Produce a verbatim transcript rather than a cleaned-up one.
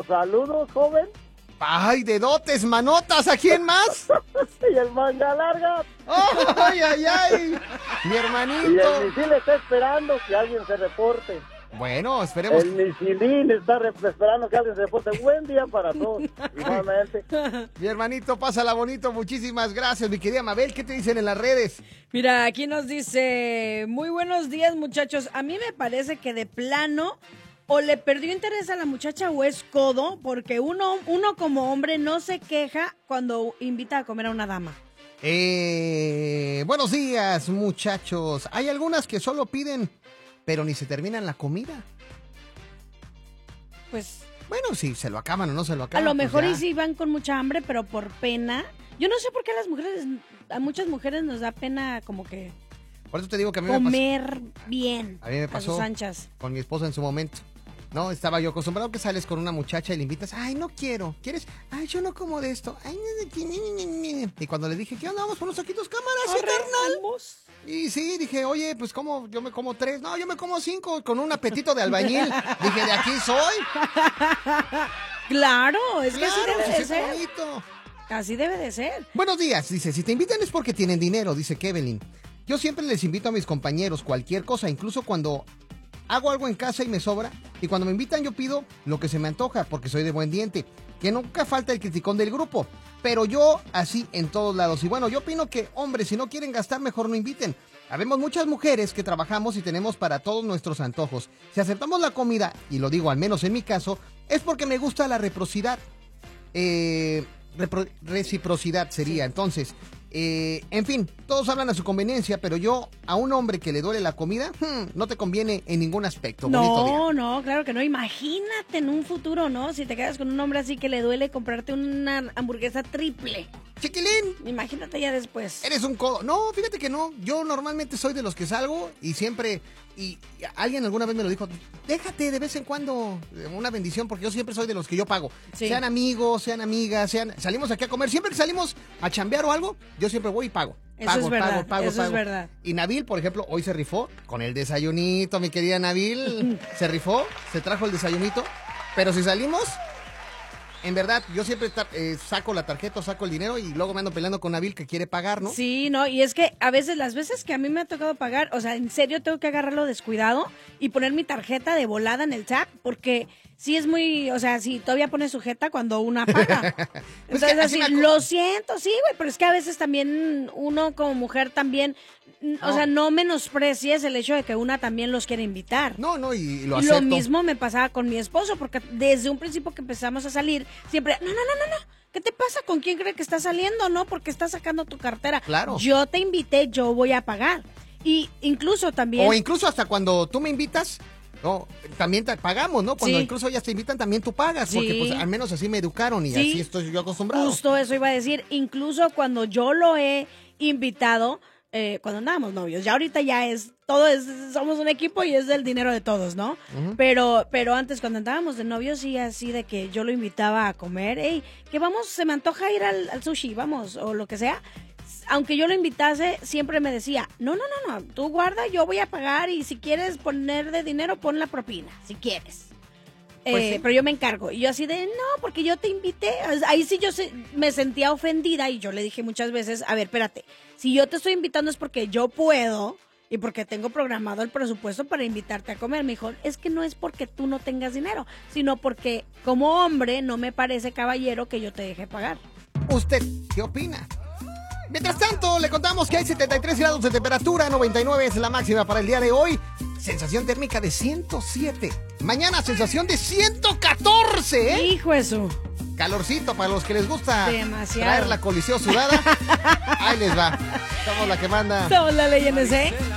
saludos, joven. Ay, de dotes, manotas, ¿a quién más? Y el manga larga. Ay, ay, ay. Mi Y hermanito. el misil está esperando que alguien se reporte. Bueno, esperemos. El misilín está re- esperando que alguien se reporte. Buen día para todos, igualmente. Mi hermanito, pásala bonito. Muchísimas gracias, mi querida Mabel. ¿Qué te dicen en las redes? Mira, aquí nos dice, muy buenos días, muchachos. A mí me parece que de plano o le perdió interés a la muchacha o es codo, porque uno, uno como hombre no se queja cuando invita a comer a una dama. Eh, buenos días, muchachos. Hay algunas que solo piden, pero ni se terminan la comida. Pues Bueno, sí, se lo acaban o no se lo a acaban. lo pues mejor ya. y sí van con mucha hambre, pero por pena. Yo no sé por qué a las mujeres, a muchas mujeres nos da pena como que Por eso te digo que a mí me pasó. comer bien A mí me a pasó sus anchas. con mi esposa en su momento. No, estaba yo acostumbrado que sales con una muchacha y le invitas. Ay, no quiero. ¿Quieres? Ay, yo no como de esto. Ay, ni de aquí, ni, ni, ni, ni. Y cuando le dije, ¿qué onda? Vamos por unos taquitos, cámaras, sí, carnal. Vamos. Y sí, dije, oye, pues como, yo me como tres. No, yo me como cinco con un apetito de albañil. Dije, de aquí soy. Claro, es que así Claro, debe sí, de es ser. bonito. Así debe de ser. Buenos días, dice, si te invitan es porque tienen dinero, dice Kevin. Yo siempre les invito a mis compañeros cualquier cosa, incluso cuando hago algo en casa y me sobra, y cuando me invitan yo pido lo que se me antoja, porque soy de buen diente, que nunca falta el criticón del grupo, pero yo así en todos lados. Y bueno, yo opino que, hombre, si no quieren gastar, mejor no inviten. Habemos muchas mujeres que trabajamos y tenemos para todos nuestros antojos. Si aceptamos la comida, y lo digo al menos en mi caso, es porque me gusta la reciprocidad. Eh, repro- reciprocidad sería, entonces... Eh, en fin, todos hablan a su conveniencia, pero yo a un hombre que le duele la comida, hmm, no te conviene en ningún aspecto. Bonito día. No, no, claro que no. Imagínate en un futuro, ¿no? Si te quedas con un hombre así que le duele comprarte una hamburguesa triple. Chiquilín, Imagínate ya después. eres un codo. No, fíjate que no. Yo normalmente soy de los que salgo y siempre... Y, y alguien alguna vez me lo dijo, déjate de vez en cuando una bendición, porque yo siempre soy de los que yo pago. Sí. Sean amigos, sean amigas, sean salimos aquí a comer. Siempre que salimos a chambear o algo, yo siempre voy y pago. Eso Pago, es verdad, pago, pago, eso pago. es verdad. Y Nabil, por ejemplo, hoy se rifó con el desayunito, mi querida Nabil. Se rifó, se trajo el desayunito. Pero si salimos... En verdad, yo siempre ta- eh, saco la tarjeta, saco el dinero y luego me ando peleando con Nabil que quiere pagar, ¿no? Sí, no, y es que a veces, las veces que a mí me ha tocado pagar, o sea, en serio tengo que agarrarlo descuidado y poner mi tarjeta de volada en el tap, porque sí es muy, o sea, sí, todavía pone sujeta cuando una paga. Pues Entonces que así así, me acu- lo siento, sí, güey, pero es que a veces también uno como mujer también, n- o No. sea, no menosprecies el hecho de que una también los quiere invitar. No, no, y, y lo Y acepto. lo mismo me pasaba con mi esposo, porque desde un principio que empezamos a salir, siempre, no, no, no, no, no, ¿qué te pasa? ¿Con quién cree que estás saliendo? No, porque estás sacando tu cartera. Claro. Yo te invité, yo voy a pagar. Y incluso también... O incluso hasta cuando tú me invitas, no, también te pagamos, ¿no? Cuando Sí. incluso ellas te invitan, también tú pagas, porque Sí. pues al menos así me educaron y Sí. así estoy yo acostumbrado. Justo eso iba a decir, incluso cuando yo lo he invitado, eh, cuando andábamos novios, ya ahorita ya es, todo es, somos un equipo y es del dinero de todos, ¿no? Ujú. Pero, pero antes cuando andábamos de novios sí así de que yo lo invitaba a comer, hey, que vamos, se me antoja ir al, al sushi, vamos, o lo que sea. Aunque yo lo invitase, siempre me decía, no, no, no, no, tú guarda, yo voy a pagar y si quieres poner de dinero, pon la propina, si quieres. Pues Eh, sí. Pero yo me encargo. Y yo así de, no, porque yo te invité. Ahí sí yo se- me sentía ofendida y yo le dije muchas veces, a ver, espérate, si yo te estoy invitando es porque yo puedo y porque tengo programado el presupuesto para invitarte a comer. Me dijo, es que no es porque tú no tengas dinero, sino porque como hombre no me parece caballero que yo te deje pagar. ¿Usted qué opina? Mientras tanto, le contamos que hay setenta y tres grados de temperatura, noventa y nueve es la máxima para el día de hoy. Sensación térmica de ciento siete. Mañana, sensación de ciento catorce, ¿eh? Hijo eso. Calorcito para los que les gusta Demasiado. traer la coliseo sudada. Ahí les va. Somos la que manda. Somos la ley N C.